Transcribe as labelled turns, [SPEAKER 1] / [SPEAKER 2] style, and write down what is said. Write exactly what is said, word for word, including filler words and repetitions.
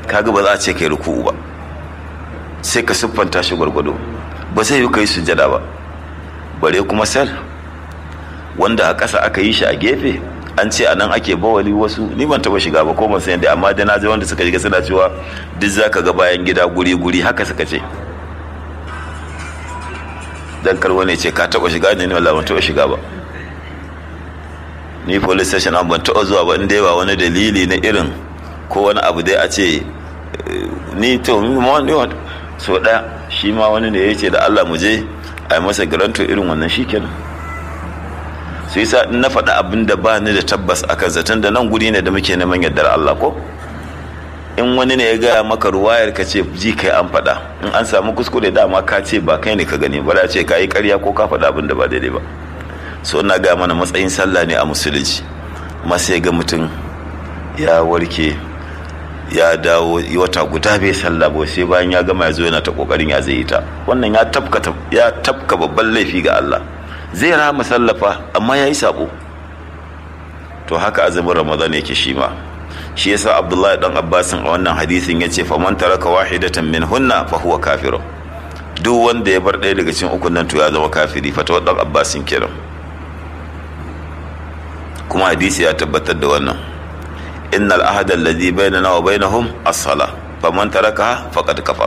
[SPEAKER 1] kaga ba za a ce kai ruku'u ba, sai ka siffanta shi gwargwado, ba zai yi kai sujada ba. Bare kuma sal wanda a ƙasa aka yi shi a gefe, an ce a nan ake bawali, wasu ni ban taba shiga ba ko ban san yadda, amma da na ji wanda suka shiga suna cewa duk zaka ga bayan gida guri guri, haka suka ce. Dan karwa ne ce ka taba shiga ne, wallahi ban taba shiga ba. Ni police station an ban taba zuwa ba, in dai ba wani dalili na irin ko wani abu dai a ce ni to ni so daya shi ma wani ne yace da Allah mu je a yi masa garanto irin wannan shikenan. sai sa in na faɗa abin da ba ni da tabbas akan zaton da nan guri ne da muke neman yardar Allah ko in wani ne ya gaya maka ruwayar ka ce ji kai an faɗa, in an samu kuskure dama ka ce ba kai ne ka gani ba, da ce ka yi ƙarya ko ka faɗa abin da ba daidai ba. So ina ga mana matsayin sallah ne a musulunci, amma sai ga mutum ya warke ya dawo wata guda bai sallah ba, sai bayan ya gama ya zo yana ta kokarin ya zai ta, wannan ya tafka ya tafka babban laifi ga Allah. Zai rama sallafa amma yayi sabo. To haka azumin Ramadan yake shi ma. Shi yasa Abdullahi dan Abbasin a wannan hadisin yace faman taraka wahidatan minhunna fa huwa kafirun. Duk wanda ya bar ɗaya daga cikin ukun nan to ya zama kafiri, fatawa dan Abbasin kiran. Kuma hadisi ya tabbatar da wannan. Innal ahada alladhi bainana wa bainahum as-salah faman tarakaha faqad kafara.